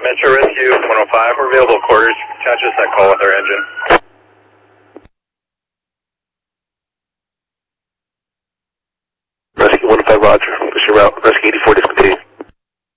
Metro Rescue 105, we're available quarters. Catch us that call with our engine. Rescue 105, roger. Push your route. Rescue 84, discontinue.